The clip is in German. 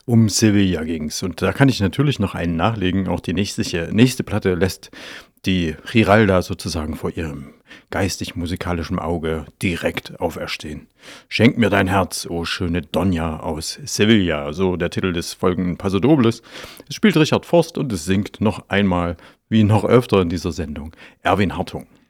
Um Sevilla ging's. Und da kann ich natürlich noch einen nachlegen. Auch die nächste Platte lässt die Giralda sozusagen vor ihrem geistig-musikalischen Auge direkt auferstehen. Schenk mir dein Herz, o schöne Donna aus Sevilla, so der Titel des folgenden Pasodobles. Es spielt Richard Forst und es singt noch einmal, wie noch öfter in dieser Sendung, Erwin Hartung.